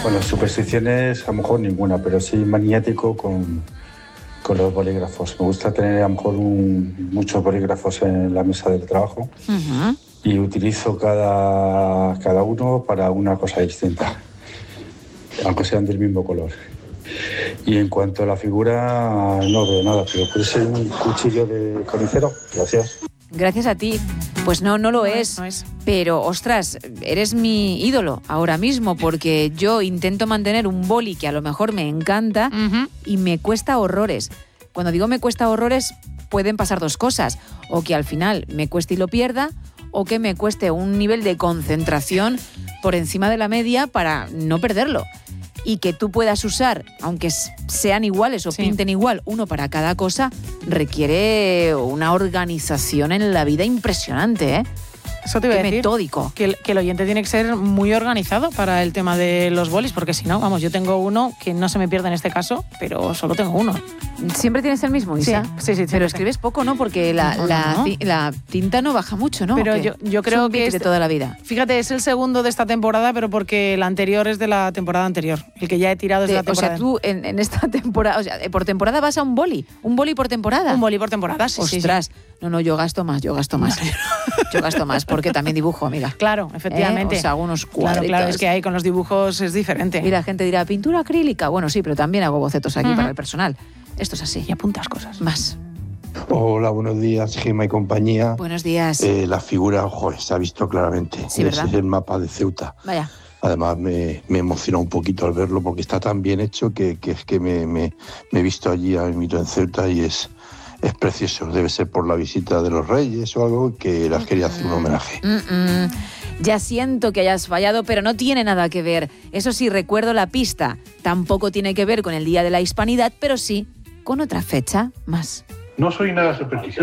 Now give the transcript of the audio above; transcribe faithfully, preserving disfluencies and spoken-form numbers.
Bueno, supersticiones a lo mejor ninguna, pero sí maniático con, con los bolígrafos. Me gusta tener a lo mejor un, muchos bolígrafos en la mesa del trabajo uh-huh. y utilizo cada, cada uno para una cosa distinta, aunque sean del mismo color. Y en cuanto a la figura, no veo nada, pero puede ser un cuchillo de carnicero. Gracias. Gracias a ti. Pues no, no lo no es, no es. Pero, ostras, eres mi ídolo ahora mismo, porque yo intento mantener un boli que a lo mejor me encanta uh-huh. y me cuesta horrores. Cuando digo me cuesta horrores, pueden pasar dos cosas. O que al final me cueste y lo pierda, o que me cueste un nivel de concentración por encima de la media para no perderlo. Y que tú puedas usar, aunque sean iguales o sí. pinten igual, uno para cada cosa, requiere una organización en la vida impresionante, ¿eh? Eso te iba Qué a decir. Metódico. Que el, que el oyente tiene que ser muy organizado para el tema de los bolis, porque si no, vamos, yo tengo uno que no se me pierde en este caso, pero solo tengo uno. ¿Siempre tienes el mismo, Isa? Sí, sí, sí. Pero escribes poco, ¿no? Porque la, no, la, no. la tinta no baja mucho, ¿no? Pero yo, yo creo es que es de toda la vida. Fíjate, es el segundo de esta temporada, pero porque el anterior es de la temporada anterior. El que ya he tirado es de, de la temporada. O sea, tú en, en esta temporada, o sea, por temporada vas a un boli, un boli por temporada. Un boli por temporada, sí, Ostras, sí, sí. No, no, yo gasto más, yo gasto más. Yo gasto más porque también dibujo, amiga. Claro, efectivamente. ¿Eh? O sea, hago unos cuadritos. Claro, claro, es que ahí con los dibujos es diferente. Y la gente dirá, pintura acrílica. Bueno, sí, pero también hago bocetos aquí uh-huh. para el personal. Esto es así. Y apuntas cosas. Más. Hola, buenos días, Gemma y compañía. Buenos días. Eh, la figura, ojo, se ha visto claramente. Sí, Ese ¿verdad? es el mapa de Ceuta. Vaya. Además, me, me emociona un poquito al verlo porque está tan bien hecho que, que es que me, me, me he visto allí a mito en Ceuta y es, es precioso. Debe ser por la visita de los reyes o algo que les quería hacer un homenaje. Mm-mm. Ya siento que hayas fallado, pero no tiene nada que ver. Eso sí, recuerdo la pista. Tampoco tiene que ver con el Día de la Hispanidad, pero sí con otra fecha más. No soy nada supersticioso.